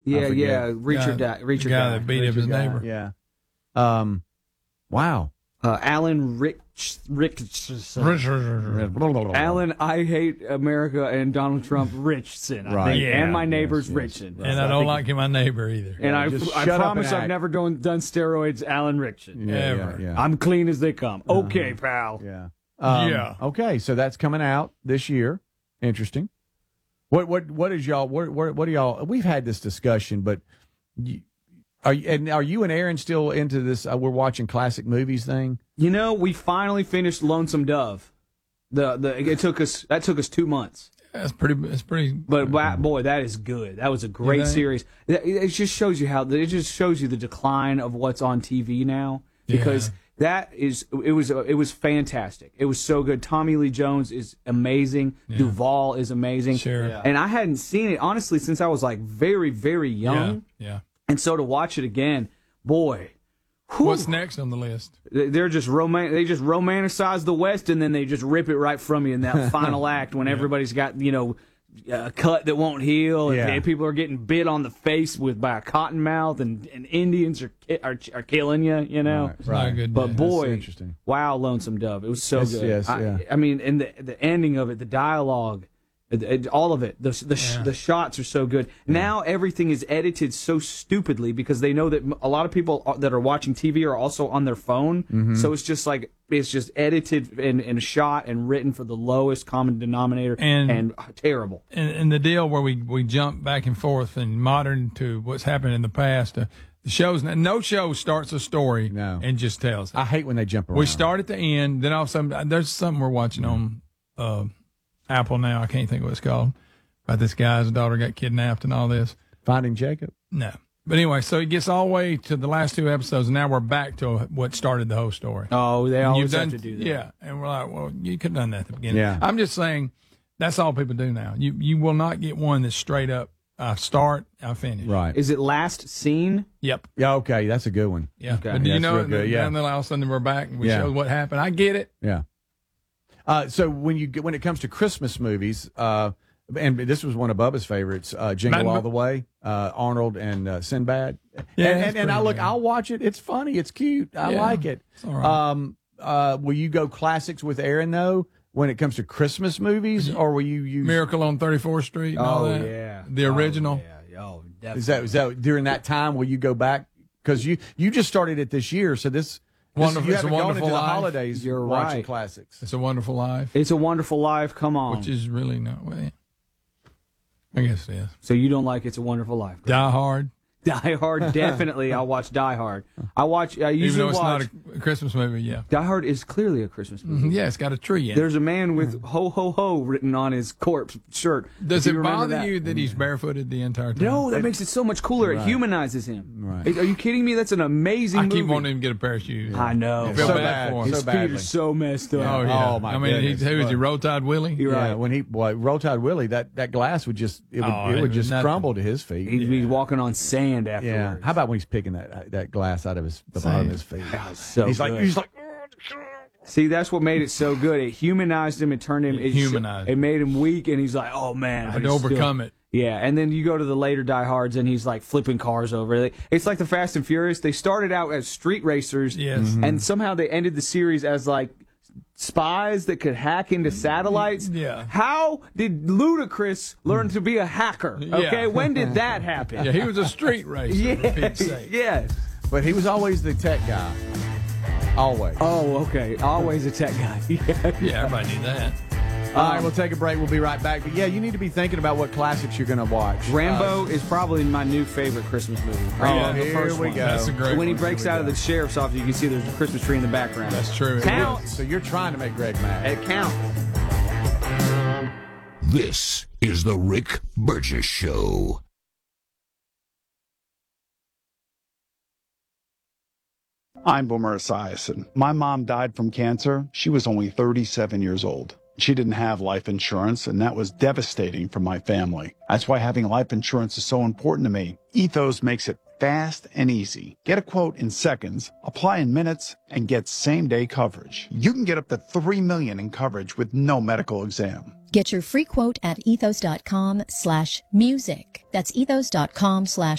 Yeah, forget. Reacher guy that beat up his neighbor. Yeah. Wow. Alan Alan, I hate America and Donald Trump Richardson. I Right. think, Yeah. and my neighbor's Yes. Richardson. And I don't like my neighbor either. And I just I shut up promise and I've act. never done steroids, Alan Richardson. Ever. Yeah. I'm clean as they come. Okay, pal. Yeah. Yeah. Okay, so that's coming out this year. Interesting. What is y'all? What are y'all? We've had this discussion, but are you and Aaron still into this? We're watching classic movies thing. You know, we finally finished Lonesome Dove. It took us 2 months. It's pretty. But boy, that is good. That was a great series. It just shows you the decline of what's on TV now, because it was fantastic. It was so good. Tommy Lee Jones is amazing. Yeah. Duvall is amazing. Sure. Yeah. And I hadn't seen it honestly since I was like very, very young. Yeah. And so to watch it again, boy. Whew, what's next on the list? They're just they just romanticize the West, and then they just rip it right from you in that final act when everybody's got a cut that won't heal, and people are getting bit on the face by a cottonmouth, and Indians are killing you. You know, right. Good, but boy, interesting. Wow, Lonesome Dove, it was so good. Yes, I mean, and the ending of it, the dialogue. All of it, the shots are so good. Yeah. Now everything is edited so stupidly because they know that a lot of people that are watching TV are also on their phone. Mm-hmm. So it's just edited and shot and written for the lowest common denominator and terrible. And the deal where we jump back and forth from modern to what's happened in the past. The shows, no show starts a story and just tells it. I hate when they jump around. We start at the end, then all of a sudden there's something we're watching on Apple now. I can't think of what it's called. About this guy's daughter got kidnapped and all this. Finding Jacob? No. But anyway, so it gets all the way to the last 2 episodes, and now we're back to what started the whole story. Oh, they always have to do that. Yeah. And we're like, well, you could have done that at the beginning. Yeah. I'm just saying that's all people do now. You will not get one that's straight up, I start, I finish. Right. Is it last scene? Yep. Yeah, okay. That's a good one. Yeah. Okay. But do you know it? Yeah. And then all of a sudden we're back and we show what happened. I get it. Yeah. So when it comes to Christmas movies, and this was one of Bubba's favorites, Jingle All the Way, Arnold and Sinbad. Yeah, and I'll watch it. It's funny. It's cute. I like it. It's all right. Will you go classics with Aaron though when it comes to Christmas movies, or will you use Miracle on 34th Street? And all that? Yeah, the original. Oh, definitely. Is that during that time? Will you go back because you just started it this year? So this. Wonderful, you haven't it's a gone wonderful into the life. holidays. You're watching right. classics. It's a Wonderful Life. It's a Wonderful Life. Come on. Which is really not. Well, I guess it is. So you don't like It's a Wonderful Life? Die Hard. Die Hard, definitely. I'll watch Die Hard. I usually Even though it's watch. not a Christmas movie, yeah. Die Hard is clearly a Christmas movie. Yeah, it's got a tree in it. There's a man with "ho ho ho" written on his corpse shirt. Does Do it you remember bother that? you that he's barefooted the entire time? No, that makes it so much cooler. It humanizes him. Right. Are you kidding me? That's an amazing I movie. keep wanting him to get a pair of shoes. I know. I feel So bad bad. for him. So His feet badly. are so messed up. Oh, yeah. Oh, my I mean, goodness. who is he, Roll Tide Willie? You're Yeah, right. when Roll Tide Willie, that glass would just it would just nothing. crumble to his feet. He'd be walking on sand Yeah. afterwards. How about when he's picking that glass out of the bottom of his feet? So he's good. like. See, that's what made it so good. It humanized him. It turned him. It made him weak, and he's like, "Oh man, I had to overcome it." Yeah, and then you go to the later Die Hards, and he's like flipping cars over. It's like the Fast and Furious. They started out as street racers, yes, and somehow they ended the series as like spies that could hack into satellites. Yeah. How did Ludacris learn to be a hacker? Okay, when did that happen? Yeah, he was a street racer. For Pete's sake. Yes. But he was always the tech guy. Always. Oh, okay. Always a tech guy. Yeah, everybody knew that. All right, we'll take a break. We'll be right back. But yeah, you need to be thinking about what classics you're going to watch. Rambo is probably my new favorite Christmas movie. Rambo, the here first we one. go. That's a great When he one. breaks out of the sheriff's office, you can see there's a Christmas tree in the background. That's true. Counts. So you're trying to make Greg mad. It counts. This is the Rick Burgess Show. I'm Boomer Esiason. My mom died from cancer. She was only 37 years old. She didn't have life insurance, and that was devastating for my family. That's why having life insurance is so important to me. Ethos makes it fast and easy. Get a quote in seconds, apply in minutes, and get same-day coverage. You can get up to $3 million in coverage with no medical exam. Get your free quote at ethos.com/music. That's ethos.com/music.